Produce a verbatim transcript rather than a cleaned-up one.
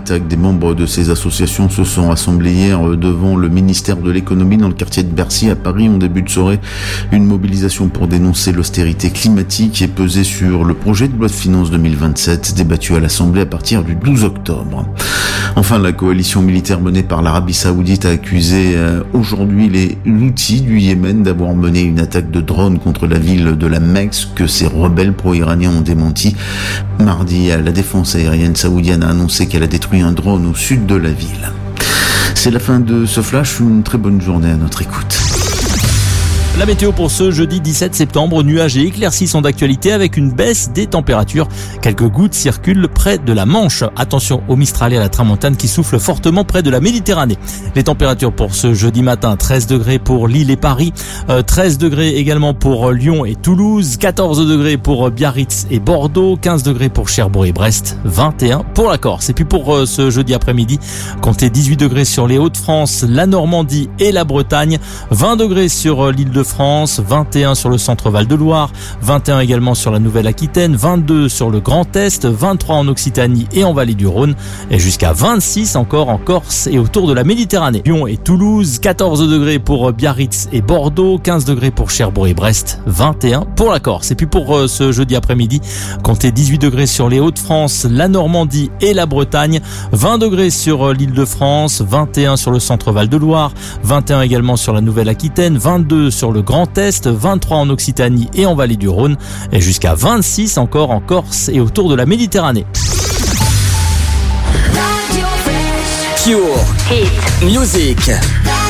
attaque. Des membres de ces associations se sont rassemblés hier devant le ministère de l'économie dans le quartier de Bercy à Paris en début de soirée. Une mobilisation pour dénoncer l'austérité climatique et peser sur le projet de loi de finances deux mille vingt-sept débattu à l'Assemblée à partir du douze octobre. Enfin, la coalition militaire menée par l'Arabie Saoudite a accusé euh, aujourd'hui les Houthis du Yémen d'avoir mené une attaque de drone contre la ville de la Mecque que ces rebelles pro-iraniens ont démenti. Mardi, la défense aérienne saoudienne a annoncé qu'elle a détruit un drone au sud de la ville. C'est la fin de ce flash, une très bonne journée à notre écoute. La météo pour ce jeudi dix-sept septembre, nuages et éclaircies sont d'actualité avec une baisse des températures. Quelques gouttes circulent près de la Manche. Attention au Mistral et à la tramontane qui soufflent fortement près de la Méditerranée. Les températures pour ce jeudi matin, treize degrés pour Lille et Paris, euh, treize degrés également pour Lyon et Toulouse, quatorze degrés pour Biarritz et Bordeaux, quinze degrés pour Cherbourg et Brest, vingt et un pour la Corse. Et puis pour euh, ce jeudi après-midi, comptez dix-huit degrés sur les Hauts-de-France, la Normandie et la Bretagne, vingt degrés sur euh, l'île de France, vingt et un sur le centre Val-de-Loire, vingt et un également sur la Nouvelle-Aquitaine, vingt-deux sur le Grand Est, vingt-trois en Occitanie et en Vallée du Rhône, et jusqu'à vingt-six encore en Corse et autour de la Méditerranée. Lyon et Toulouse, quatorze degrés pour Biarritz et Bordeaux, quinze degrés pour Cherbourg et Brest, vingt et un pour la Corse. Et puis pour euh, ce jeudi après-midi, comptez dix-huit degrés sur les Hauts-de-France, la Normandie et la Bretagne, vingt degrés sur euh, l'île de France, vingt et un sur le centre Val-de-Loire, vingt et un également sur la Nouvelle-Aquitaine, vingt-deux sur le Grand Est, vingt-trois en Occitanie et en Vallée du Rhône, et jusqu'à vingt-six encore en Corse et autour de la Méditerranée. Pure Hit Music.